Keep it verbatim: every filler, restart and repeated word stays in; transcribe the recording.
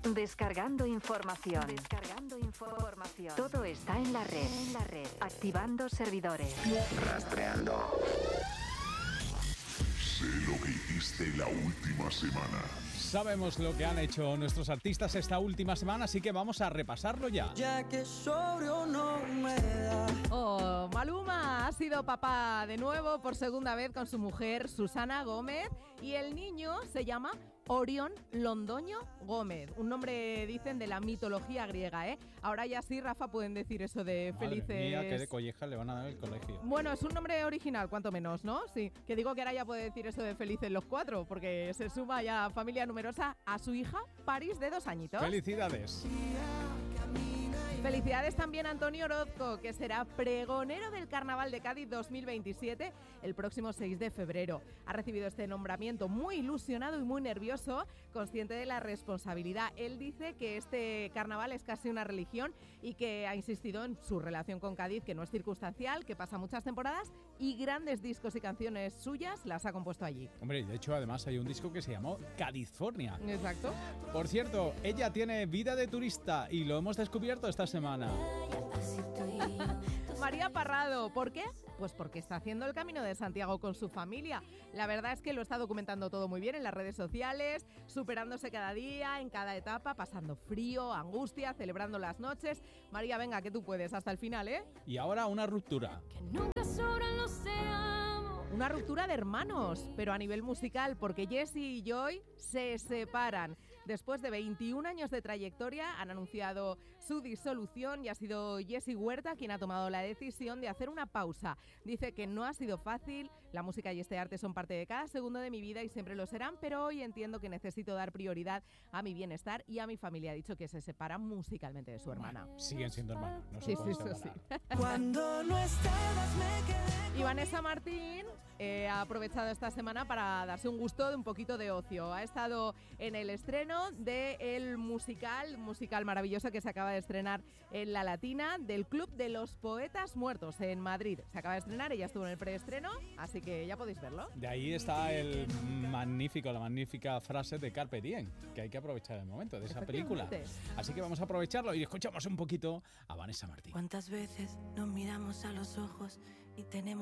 Descargando información. Descargando información. Todo está en la red. En la red. Activando servidores. Rastreando. Sé lo que hiciste la última semana. Sabemos lo que han hecho nuestros artistas esta última semana, así que vamos a repasarlo ya. Ya que sobrio no me da. Oh, Maluma ha sido papá de nuevo por segunda vez con su mujer Susana Gómez y el niño se llama Orión Londoño Gómez, un nombre, dicen, de la mitología griega, ¿eh? Ahora ya sí, Rafa, pueden decir eso de Madre felices... mía, qué de colleja le van a dar el colegio. Bueno, es un nombre original, cuanto menos, ¿no? Sí, que digo que ahora ya puede decir eso de felices los cuatro, porque se suma ya familia numerosa a su hija Paris, de dos añitos. ¡Felicidades! Felicidades también a Antonio Orozco, que será pregonero del Carnaval de Cádiz dos mil veintisiete el próximo seis de febrero. Ha recibido este nombramiento muy ilusionado y muy nervioso, consciente de la responsabilidad. Él dice que este carnaval es casi una religión y que ha insistido en su relación con Cádiz, que no es circunstancial, que pasa muchas temporadas y grandes discos y canciones suyas las ha compuesto allí. Hombre, de hecho, además hay un disco que se llamó California. Exacto. Por cierto, ella tiene vida de turista y lo hemos descubierto esta semana. María Parrado, ¿por qué? Pues porque está haciendo el Camino de Santiago con su familia. La verdad es que lo está documentando todo muy bien en las redes sociales, superándose cada día, en cada etapa, pasando frío, angustia, celebrando las noches. María, venga, que tú puedes hasta el final, ¿eh? Y ahora una ruptura. Que nunca sobran los seamos. Una ruptura de hermanos, pero a nivel musical, porque Jessie y Joy se separan. Después de veintiún años de trayectoria han anunciado su disolución y ha sido Jessie Huerta quien ha tomado la decisión de hacer una pausa. Dice que no ha sido fácil, la música y este arte son parte de cada segundo de mi vida y siempre lo serán, pero hoy entiendo que necesito dar prioridad a mi bienestar y a mi familia. Ha dicho que se separa musicalmente de su hermana. Siguen siendo hermanos, no se Sí, pueden sí, eso separar. sí. Cuando no estabas me quedé. Y Vanessa Martín eh, ha aprovechado esta semana para darse un gusto de un poquito de ocio. Ha estado en el estreno del musical, musical maravilloso que se acaba de estrenar en La Latina, del Club de los Poetas Muertos en Madrid. Se acaba de estrenar, ella estuvo en el preestreno, así que ya podéis verlo. De ahí está el magnífico, la magnífica frase de Carpe Diem, que hay que aprovechar el momento de esa película. Así que vamos a aprovecharlo y escuchamos un poquito a Vanessa Martín. ¿Cuántas veces nos miramos a los ojos y tenemos